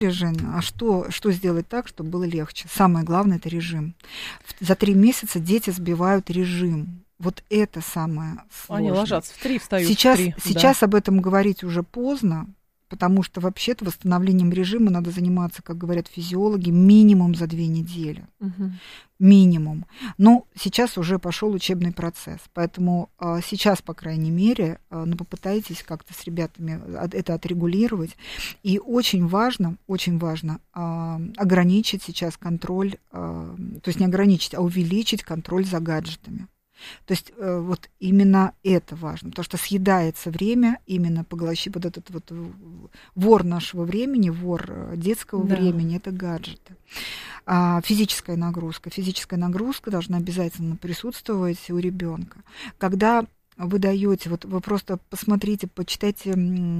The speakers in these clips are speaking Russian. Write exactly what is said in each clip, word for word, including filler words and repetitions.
А что, что сделать так, чтобы было легче? Самое главное – это режим. За три месяца дети сбивают режим. Вот это самое сложное. Они ложатся в три, встают сейчас, в три. Сейчас да. об этом говорить уже поздно, потому что вообще-то восстановлением режима надо заниматься, как говорят физиологи, минимум за две недели. Угу. Минимум. Но сейчас уже пошел учебный процесс. Поэтому а, сейчас, по крайней мере, а, ну, попытайтесь как-то с ребятами это отрегулировать. И очень важно, очень важно а, ограничить сейчас контроль, а, то есть не ограничить, а увеличить контроль за гаджетами. То есть вот именно это важно, потому что съедается время, именно поглощает вот этот вот вор нашего времени, вор детского да. времени, это гаджеты. А физическая нагрузка. Физическая нагрузка должна обязательно присутствовать у ребенка. Когда вы даете, вот вы просто посмотрите, почитайте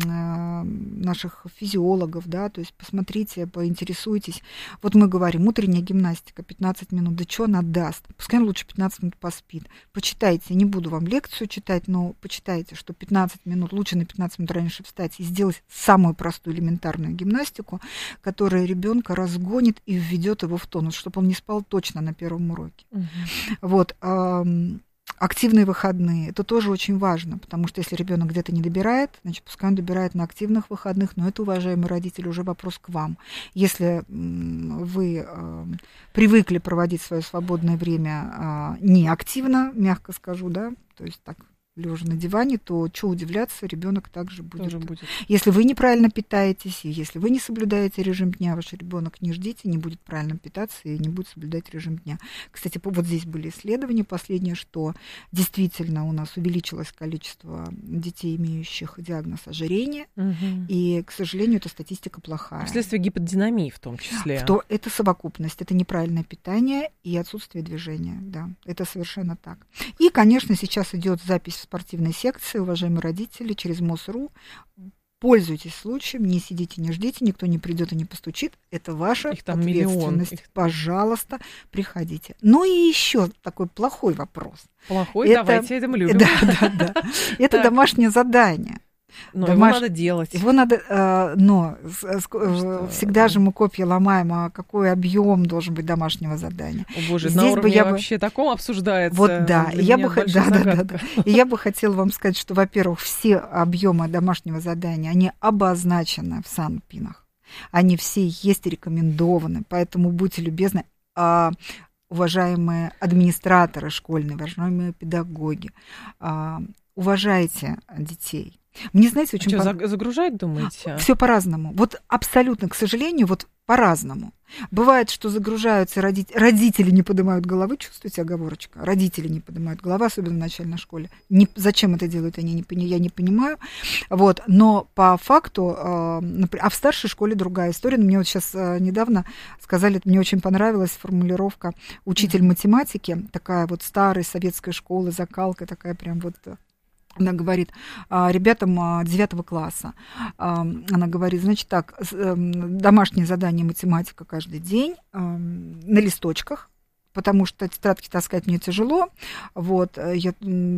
наших физиологов, да, то есть посмотрите, поинтересуйтесь. Вот мы говорим, утренняя гимнастика, пятнадцать минут, да что она даст? Пускай он лучше пятнадцать минут поспит. Почитайте, не буду вам лекцию читать, но почитайте, что пятнадцать минут, лучше на пятнадцать минут раньше встать и сделать самую простую элементарную гимнастику, которая ребенка разгонит и введет его в тонус, чтобы он не спал точно на первом уроке. Угу. Вот. Активные выходные. Это тоже очень важно, потому что если ребенок где-то не добирает, значит, пускай он добирает на активных выходных, но это, уважаемые родители, уже вопрос к вам. Если вы э, привыкли проводить свое свободное время э, неактивно, мягко скажу, да, то есть так, лежа на диване, то что удивляться, ребенок также будет. Тоже будет. Если вы неправильно питаетесь, и если вы не соблюдаете режим дня, ваш ребенок не ждите, не будет правильно питаться и не будет соблюдать режим дня. Кстати, вот здесь были исследования последние, что действительно у нас увеличилось количество детей, имеющих диагноз ожирения, угу. и, к сожалению, эта статистика плохая. Вследствие гиподинамии в том числе. То это совокупность, это неправильное питание и отсутствие движения, да, это совершенно так. И, конечно, сейчас идет запись в спортивной секции, уважаемые родители, через МОЗ.ру. Пользуйтесь случаем, не сидите, не ждите, никто не придет и не постучит. Это ваша Их там ответственность. Их... Пожалуйста, приходите. Ну и еще такой плохой вопрос. Плохой? Это... Давайте это мы любим. Да, да, да. Это домашнее задание. Но Домаш... его надо делать. Его надо, э, но что... всегда же мы копья ломаем, а какой объем должен быть домашнего задания. О боже, здесь на уровне я вообще бы... таком обсуждается. Вот да, я бы, х... да, да, да, да. И я бы хотела вам сказать, что, во-первых, все объемы домашнего задания, они обозначены в санпинах. Они все есть рекомендованы, поэтому будьте любезны, а, уважаемые администраторы школьные, уважаемые педагоги, а, уважайте детей. Мне, знаете, очень... А что, по... загружать, думаете? Все по-разному. Вот абсолютно, к сожалению, вот по-разному. Бывает, что загружаются родители, родители не поднимают головы, чувствуете, оговорочка? Родители не поднимают головы, особенно в начальной школе. Не, зачем это делают, они не, я не понимаю. Вот. Но по факту, э, например, а в старшей школе другая история. Мне вот сейчас э, недавно сказали, мне очень понравилась формулировка «учитель математики», такая вот старой советской школы, закалка такая прям вот... Она говорит ребятам девятого класса, она говорит, значит так, домашнее задание математика каждый день на листочках, потому что тетрадки таскать мне тяжело, вот, я,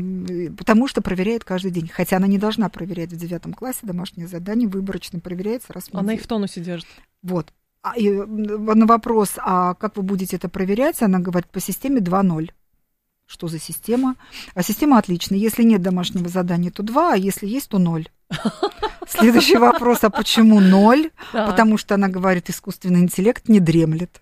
потому что проверяет каждый день. Хотя она не должна проверять в девятом классе, домашнее задание выборочно проверяется раз в неделю. Она их в тонусе держит. Вот. И на вопрос, а как вы будете это проверять, она говорит, по системе два ноль. Что за система? А система отличная. Если нет домашнего задания, то два, а если есть, то ноль. Следующий вопрос, а почему ноль? Так. Потому что она говорит, искусственный интеллект не дремлет.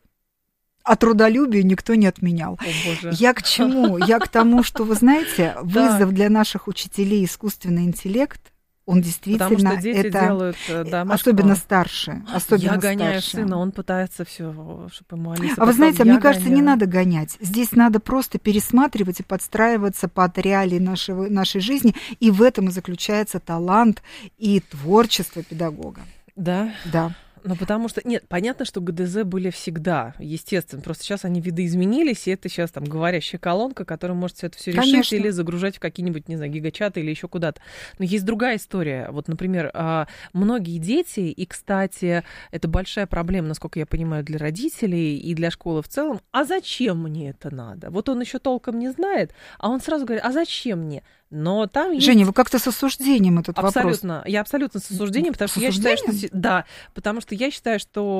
А трудолюбие никто не отменял. О, я к чему? Я к тому, что, вы знаете, вызов так. для наших учителей искусственный интеллект, он действительно, потому что дети это делают домашку. Особенно старше. Особенно я гоняю старше. сына, он пытается все, чтобы ему Алиса. А вы знаете, мне гоняю. кажется, не надо гонять. Здесь надо просто пересматривать и подстраиваться под реалии нашего, нашей жизни. И в этом и заключается талант и творчество педагога. Да? Да. Ну, потому что, нет, понятно, что ГДЗ были всегда, естественно, просто сейчас они видоизменились, и это сейчас там говорящая колонка, которая может все это все решить. Конечно. Или загружать в какие-нибудь, не знаю, гигачаты или еще куда-то. Но есть другая история. Вот, например, многие дети, и, кстати, это большая проблема, насколько я понимаю, для родителей и для школы в целом, а зачем мне это надо? Вот он еще толком не знает, а он сразу говорит, а зачем мне? Но там есть... Женя, вы как-то с осуждением этот абсолютно, вопрос. Я абсолютно с осуждением, потому с что осуждением? я считаю, что... Да, потому что я считаю, что